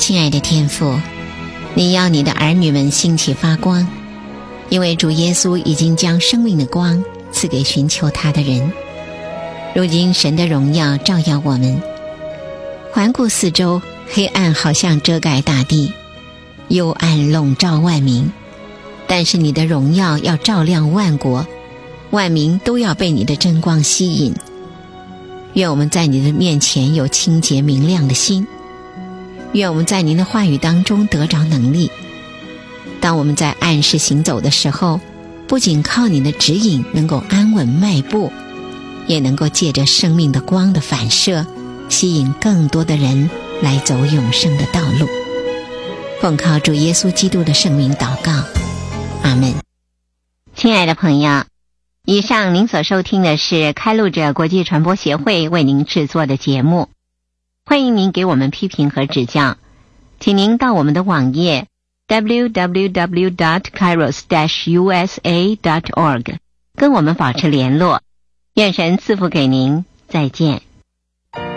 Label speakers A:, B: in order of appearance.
A: 亲爱的天父，你要你的儿女们兴起发光，因为主耶稣已经将生命的光赐给寻求他的人。如今神的荣耀照耀我们，环顾四周，黑暗好像遮盖大地，幽暗笼罩万民，但是你的荣耀要照亮万国，万民都要被你的真光吸引。愿我们在你的面前有清洁明亮的心，愿我们在您的话语当中得着能力。当我们在暗室行走的时候，不仅靠你的指引能够安稳迈步，也能够借着生命的光的反射，吸引更多的人来走永生的道路。奉靠主耶稣基督的圣名祷告，阿们。亲爱的朋友，以上您所收听的是开路者国际传播协会为您制作的节目，欢迎您给我们批评和指教，请您到我们的网页 www.kairos-usa.org 跟我们保持联络。愿神赐福给您，再见。